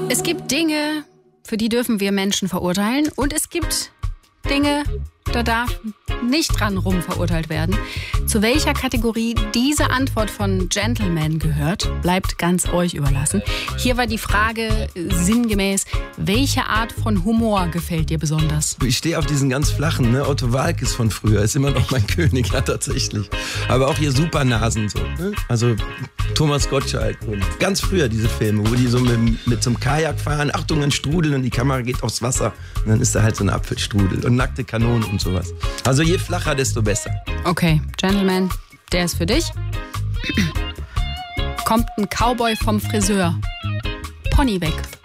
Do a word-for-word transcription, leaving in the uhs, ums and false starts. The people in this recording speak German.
Es gibt Dinge, für die dürfen wir Menschen verurteilen. Und es gibt Dinge, da darf nicht dran rum verurteilt werden. Zu welcher Kategorie diese Antwort von Gentleman gehört, bleibt ganz euch überlassen. Hier war die Frage sinngemäß, welche Art von Humor gefällt dir besonders? Ich stehe auf diesen ganz flachen, ne? Otto Waalkes von früher ist immer noch mein König, ja tatsächlich. Aber auch hier Supernasen so, ne? Also Thomas Gottschalk und ganz früher diese Filme, wo die so mit, mit so einem Kajak fahren, Achtung, ein Strudel und die Kamera geht aufs Wasser und dann ist da halt so ein Apfelstrudel und nackte Kanonen und sowas. Also je flacher, desto besser. Okay, Gentleman, der ist für dich. Kommt ein Cowboy vom Friseur. Pony weg.